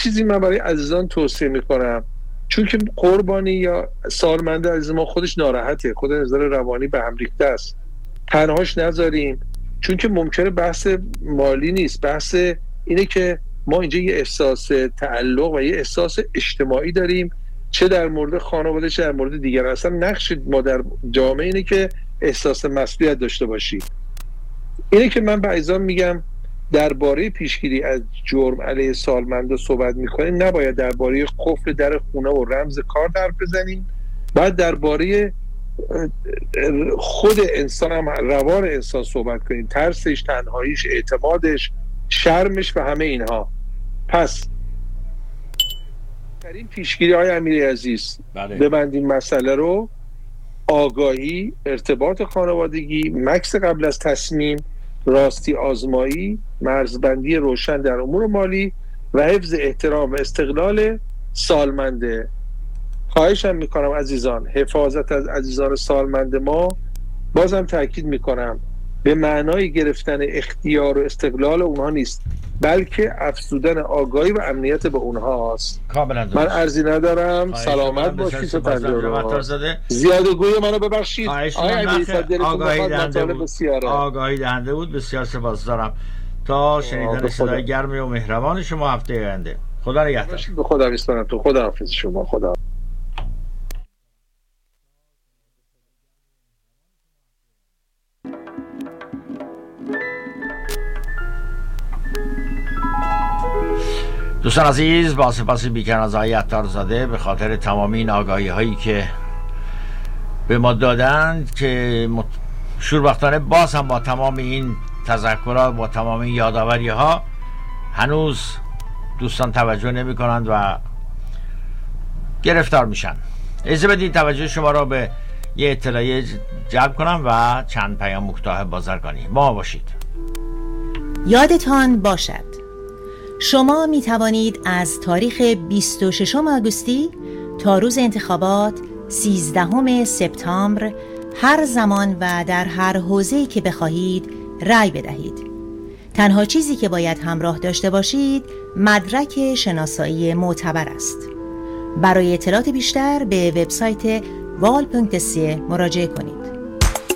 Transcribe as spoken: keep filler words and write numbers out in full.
چیزی من برای عزیزان توصیه میکنم، چون که قربانی یا سالمند عزیز ما خودش ناراحته، خود نظر روانی به هم ریخته است، تنهاش نذاریم، چون که ممکنه بحث مالی نیست، بحث اینه که ما اینجا یه احساس تعلق و یه احساس اجتماعی داریم، چه در مورد خانواده چه در مورد دیگر. اصلا نقش ما در جامعه اینه که احساس مسئولیت داشته باشیم. اینه که من به عزیزان میگم درباره پیشگیری از جرم علیه سالمندا صحبت میکنیم، نباید درباره قفل در خونه و رمز کارت حرف بزنیم، بعد درباره خود انسان هم، روان انسان صحبت کنیم، ترسش، تنهاییش، اعتمادش، شرمش و همه اینها. پس در این پیشگیری های امیری عزیز بله. ببندیم مسئله رو: آگاهی، ارتباط خانوادگی، مکث قبل از تصمیم، راستی آزمایی، مرزبندی روشن در امور مالی و حفظ احترام و استقلال سالمنده. خواهشم میکنم عزیزان، حفاظت از عزیزان سالمند ما، بازم تاکید میکنم، به معنای گرفتن اختیار و استقلال اونها نیست، بلکه افزودن آگاهی و امنیت به اونها هست. کاملا من عرضی ندارم. سلامت باشید تا تنجره. زیاده گوی منو ببخشید. آگاهی دهنده بود. آگاهی دهنده بود. بسیار سپاسگزارم. تا شنیدن صدای گرمی و مهربان شما هفته آینده. خدا نگهدار. به خدا میسپارم. تو خدا حافظ شما. خدا. دوستان عزیز، با سپاس بیکران از آقای عطارزاده به خاطر تمامی این آگاهی هایی که به ما دادند که شوربختانه باز هم با تمام این تذکرات، با تمام این یادآوری ها، هنوز دوستان توجه نمی کنند و گرفتار میشن. اجازه بدید توجه شما را به یه اطلاعیه جلب کنم و چند پیام کوتاه بازرگانی. ما باشید. یادتان باشد شما می توانید از تاریخ بیست و ششم آگوستی تا روز انتخابات سیزدهم سپتامبر هر زمان و در هر حوزه‌ای که بخواهید رأی بدهید. تنها چیزی که باید همراه داشته باشید مدرک شناسایی معتبر است. برای اطلاعات بیشتر به وبسایت وال پونکت سی مراجعه کنید.